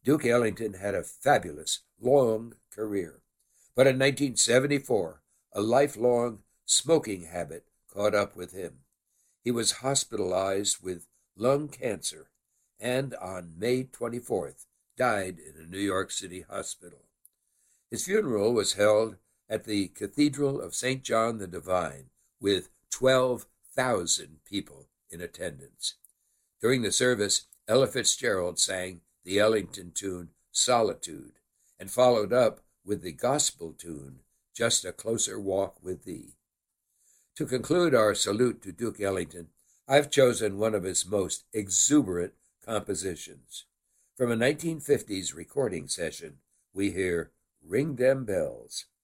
Duke Ellington had a fabulous, long career. But in 1974, a lifelong smoking habit caught up with him. He was hospitalized with lung cancer and on May 24th died in a New York City hospital. His funeral was held at the Cathedral of St. John the Divine with 12,000 people in attendance. During the service, Ella Fitzgerald sang the Ellington tune Solitude and followed up with the gospel tune Just a Closer Walk with Thee. To conclude our salute to Duke Ellington, I've chosen one of his most exuberant compositions. From a 1950s recording session, we hear Ring Them Bells.